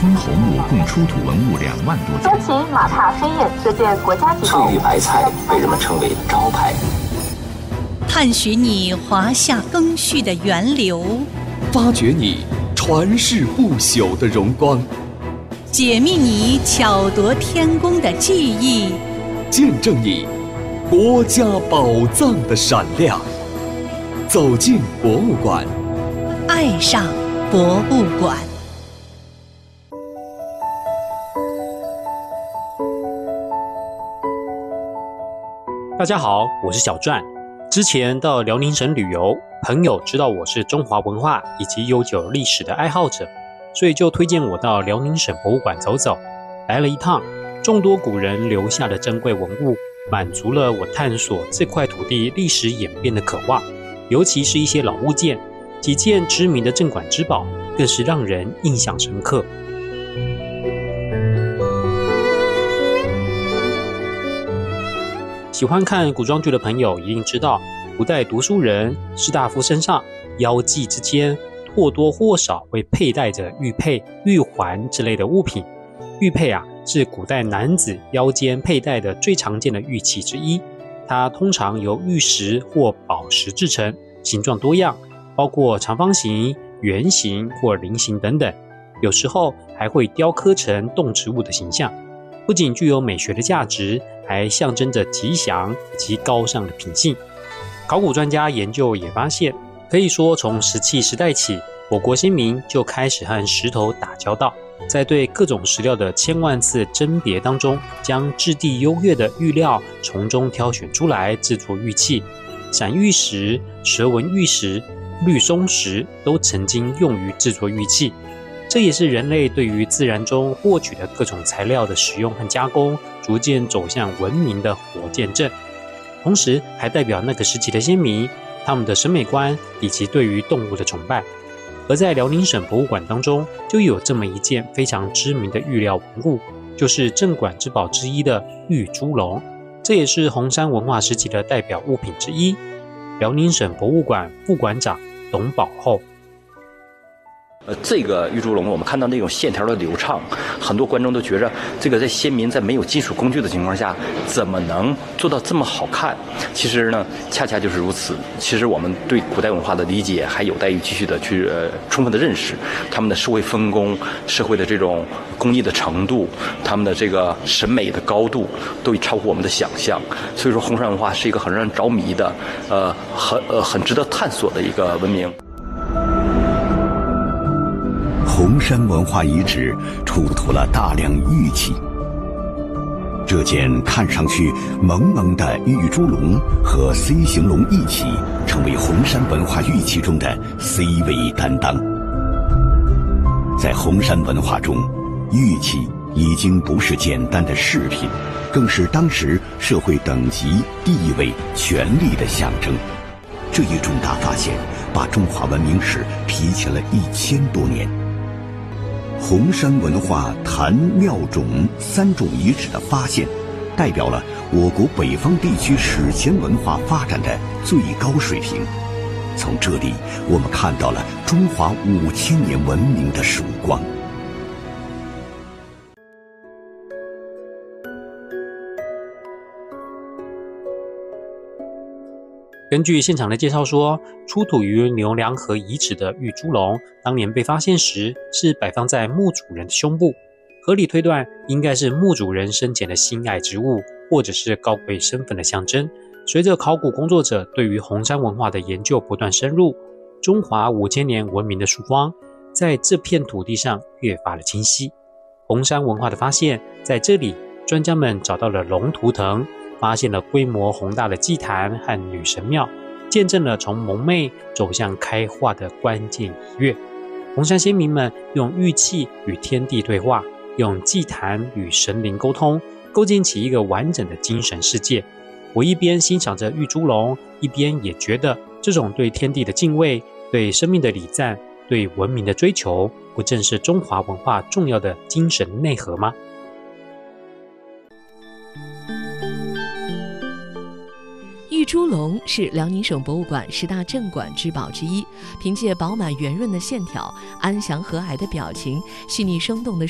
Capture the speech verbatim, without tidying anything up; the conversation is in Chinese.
通侯墓共出土文物两万多件。 江秦马踏飞燕这件国家级翠玉白菜被人们称为招牌。 探寻你华夏更续的源流， 发掘你传世不朽的荣光， 解密你巧夺天工的技艺， 见证你国家宝藏的闪亮。走进博物馆， 爱上博物馆。 大家好，我是小传。之前到辽宁省旅游，朋友知道我是中华文化以及悠久历史的爱好者，所以就推荐我到辽宁省博物馆走走。来了一趟，众多古人留下的珍贵文物，满足了我探索这块土地历史演变的渴望。尤其是一些老物件，几件知名的镇馆之宝，更是让人印象深刻。喜欢看古装剧的朋友一定知道，古代读书人、士大夫身上、腰际之间或多或少会佩戴着玉佩、玉环之类的物品。玉佩啊，是古代男子腰间佩戴的最常见的玉器之一。它通常由玉石或宝石制成，形状多样，包括长方形、圆形或菱形等等，有时候还会雕刻成动植物的形象。不仅具有美学的价值，还象征着吉祥及高尚的品性。考古专家研究也发现，可以说从石器时代起，我国先民就开始和石头打交道，在对各种石料的千万次甄别当中，将质地优越的玉料从中挑选出来制作玉器。闪玉石、蛇纹玉石、绿松石都曾经用于制作玉器，这也是人类对于自然中获取的各种材料的使用和加工，逐渐走向文明的活见证。同时还代表那个时期的先民，他们的审美观以及对于动物的崇拜。而在辽宁省博物馆当中，就有这么一件非常知名的玉料文物，就是镇馆之宝之一的玉猪龙，这也是红山文化时期的代表物品之一。辽宁省博物馆副馆长董宝厚。 呃，这个玉猪龙，我们看到那种线条的流畅，很多观众都觉着，这个在先民在没有金属工具的情况下，怎么能做到这么好看？其实呢，恰恰就是如此。其实我们对古代文化的理解还有待于继续的去呃充分的认识，他们的社会分工、社会的这种工艺的程度、他们的这个审美的高度，都已超乎我们的想象。所以说，红山文化是一个很让人着迷的，呃，很呃很值得探索的一个文明。 红山文化遗址出土了大量玉器，这件看上去萌萌的玉猪龙和 C 型龙一起，成为红山文化玉器中的 C 位担当。在红山文化中，玉器已经不是简单的饰品，更是当时社会等级、地位、权力的象征。这一重大发现把中华文明史提前了一千多年。红山文化坛庙冢三种遗址的发现，代表了我国北方地区史前文化发展的最高水平。从这里，我们看到了中华五千年文明的曙光。 根据现场的介绍说，出土于牛梁河遗址的玉猪龙，当年被发现时是摆放在墓主人的胸部，合理推断应该是墓主人生前的心爱之物，或者是高贵身份的象征。随着考古工作者对于红山文化的研究不断深入，中华五千年文明的曙光在这片土地上越发的清晰。红山文化的发现，在这里专家们找到了龙图腾，发现了规模宏大的祭坛和女神庙，见证了从蒙昧走向开化的关键一跃。红山先民们用玉器与天地对话，用祭坛与神灵沟通，构建起一个完整的精神世界。我一边欣赏着玉猪龙，一边也觉得这种对天地的敬畏、对生命的礼赞、对文明的追求，不正是中华文化重要的精神内核吗？ 玉猪龙是辽宁省博物馆十大镇馆之宝之一，凭借饱满圆润的线条、安详和蔼的表情、细腻生动的